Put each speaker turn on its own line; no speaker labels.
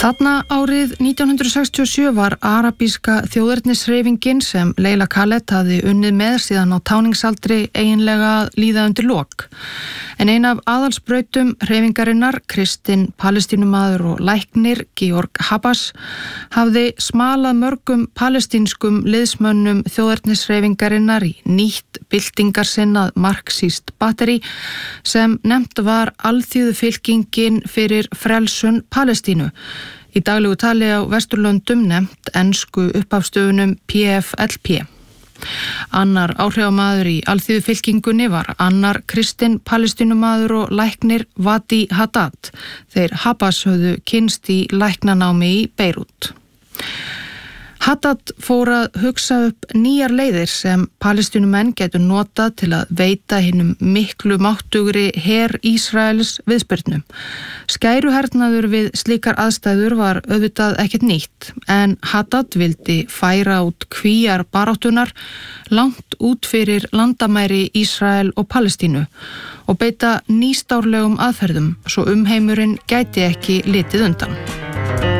Þarna árið 1967 var arabíska þjóðernishreyfingin sem Leila Khaled hafði unnið með síðan á táningsaldri eiginlega að líða undir lok. En ein af aðalsbrautum hreyfingarinnar, kristinn palestínumaður og læknir Georg Habas, hafði smalað mörgum palestínskum liðsmönnum þjóðernishreyfingarinnar í nýtt byltingarsinnað marxískt batteri sem nefnt var alþýðufylkingin fyrir frelsun Palestínu. Í daglegu tali á Vesturlöndum nefnt ensku upphafstöfunum PFLP. Annar áhrifamaður í alþýðufylkingunni var annar kristinn palestínumaður og læknir Wadi Haddad. Þeir Habas höfðu kynnst í læknanámi í Beirút. Haddad fór að hugsa upp nýjar leiðir sem palestínumenn getur notað til að veita hinum miklu máttugri her Ísraels viðspyrnu. Skæruhernaður við slíkar aðstæður var auðvitað ekkert nýtt, en Haddad vildi færa út kvíar baráttunar langt út fyrir landamæri Ísrael og Palestínu og beita nýstárlegum aðferðum svo umheimurinn gæti ekki litið undan.